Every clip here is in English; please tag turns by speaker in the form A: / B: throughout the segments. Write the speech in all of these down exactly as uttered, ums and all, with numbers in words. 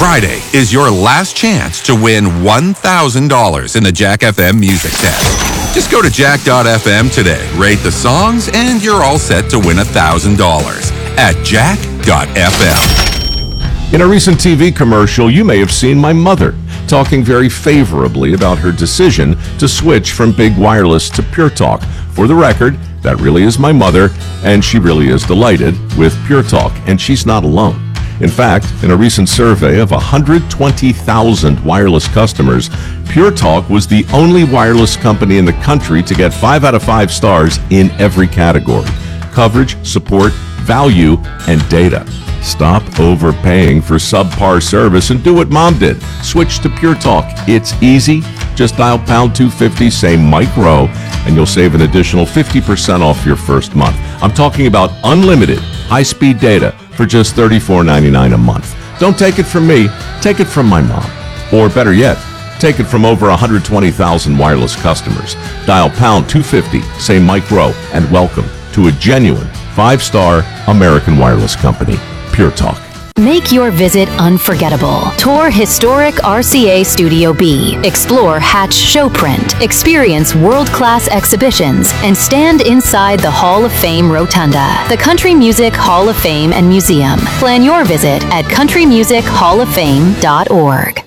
A: Friday is your last chance to win one thousand dollars in the Jack F M Music Test. Just go to jack dot f m today, rate the songs, and you're all set to win one thousand dollars at jack dot f m.
B: In a recent T V commercial, you may have seen my mother talking very favorably about her decision to switch from Big Wireless to Pure Talk. For the record, that really is my mother, and she really is delighted with Pure Talk, and she's not alone. In fact, in a recent survey of one hundred twenty thousand wireless customers, Pure Talk was the only wireless company in the country to get five out of five stars in every category: coverage, support, value, and data. Stop overpaying for subpar service and do what Mom did. Switch to Pure Talk. It's easy. Just dial pound two fifty, say Mike Rowe, and you'll save an additional fifty percent off your first month. I'm talking about unlimited high-speed data for just thirty-four ninety-nine a month. Don't take it from me, take it from my mom. Or better yet, take it from over one hundred twenty thousand wireless customers. Dial pound two fifty, say Mike Rowe, and welcome to a genuine five-star American wireless company, Pure Talk.
C: Make your visit unforgettable. Tour historic R C A Studio B. Explore Hatch Showprint. Experience world-class exhibitions and stand inside the Hall of Fame Rotunda, the Country Music Hall of Fame and Museum. Plan your visit at country music hall of fame dot org.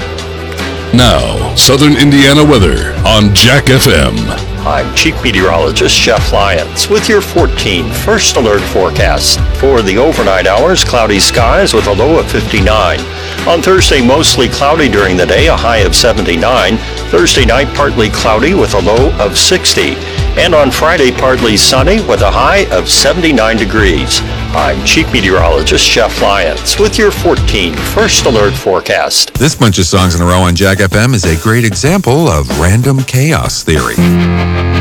D: Now, Southern Indiana weather on Jack F M.
E: I'm Chief Meteorologist Jeff Lyons with your fourteen First Alert forecast. For the overnight hours, cloudy skies with a low of fifty-nine. On Thursday, mostly cloudy during the day, a high of seventy-nine. Thursday night, partly cloudy with a low of sixty. And on Friday, partly sunny with a high of seventy-nine degrees. I'm Chief Meteorologist Jeff Lyons with your fourteen First Alert forecast.
A: This bunch of songs in a row on Jack F M is a great example of random chaos theory.